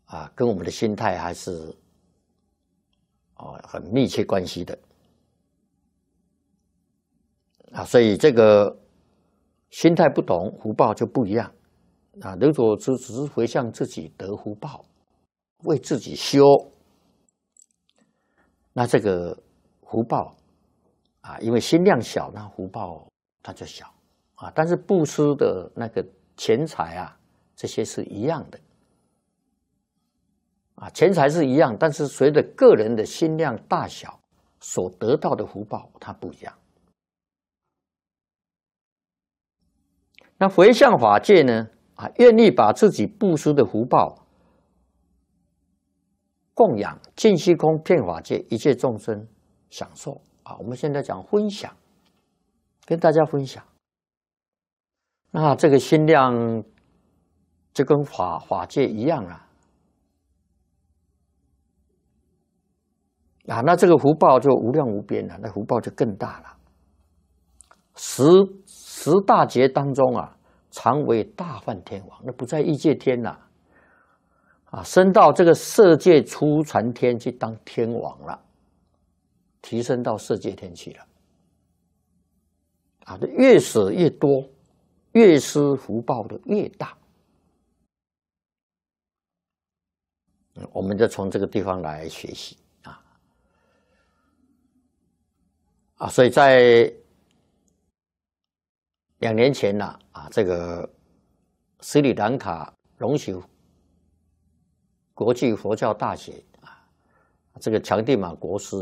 跟我们的心态还是很密切关系的所以这个心态不同，福报就不一样如果只是回向自己得福报，为自己修，那这个福报因为心量小，那福报它就小但是布施的那个钱财这些是一样的钱财是一样，但是随着个人的心量大小，所得到的福报它不一样。那回向法界呢愿意把自己布施的福报供养尽虚空遍法界一切众生享受我们现在讲分享，跟大家分享。那这个心量就跟法界一样那这个福报就无量无边了，那福报就更大了。十大劫当中常为大梵天王，那不在异界天升到这个色界初禅天去当天王了，提升到色界天去了越舍越多，越施福报的越大。我们就从这个地方来学习所以在2年前这个斯里兰卡荣许国际佛教大学这个强地玛国师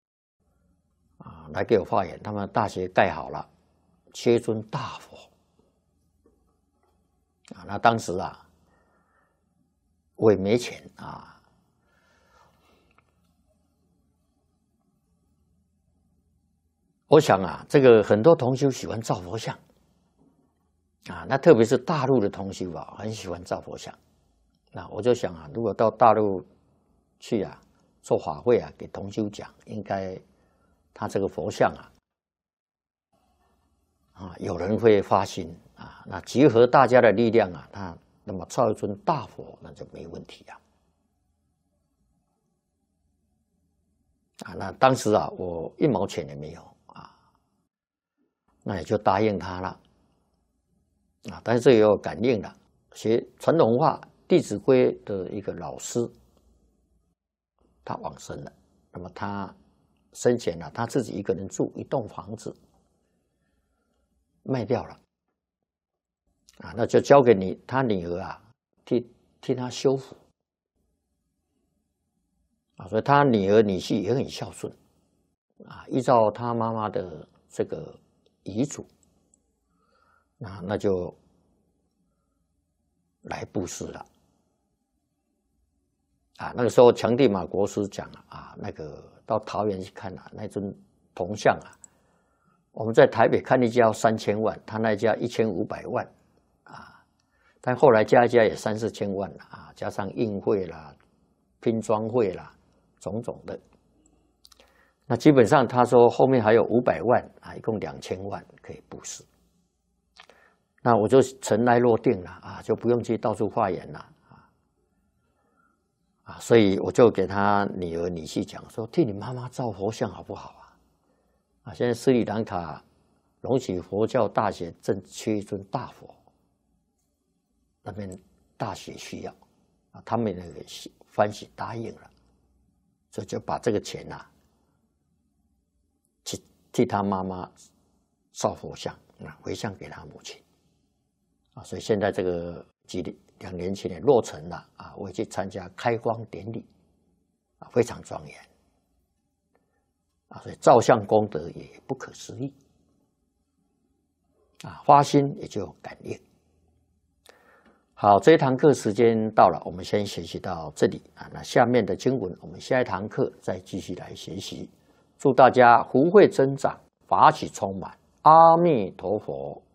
来给我发言，他们大学盖好了，切尊大佛那当时我也没钱我想这个很多同修喜欢造佛像那特别是大陆的同修很喜欢造佛像。那我就想如果到大陆去做法会给同修讲，应该他这个佛像有人会发心那集合大家的力量那么造一尊大佛那就没问题那当时我1毛钱也没有那也就答应他了但是这也有感应了，学传统文化《弟子规》的一个老师他往生了，那么他生前他自己一个人住一栋房子卖掉了那就交给他女儿替他修复所以他女儿女婿也很孝顺依照他妈妈的这个遗嘱那就来布施了那个时候强地玛国师讲那个到桃园去看那尊铜像我们在台北看一家要3000万，他那家1500万但后来加一加也3、4千万了加上印会啦、拼装会啦种种的，那基本上他说后面还有500万一共2000万可以布施。那我就尘埃落定了就不用去到处化缘了所以我就给他女儿女婿讲说，替你妈妈造佛像好不好现在斯里兰卡荣许佛教大学正缺一尊大佛，那边大学需要他们那个欢喜答应了，所以就把这个钱去替他妈妈造佛像回向给他母亲所以现在这个2年前落成了我也去参加开光典礼非常庄严所以造像功德也不可思议发心也就有感应。好，这一堂课时间到了，我们先学习到这里那下面的经文我们下一堂课再继续来学习。祝大家福慧增长，法喜充满。阿弥陀佛。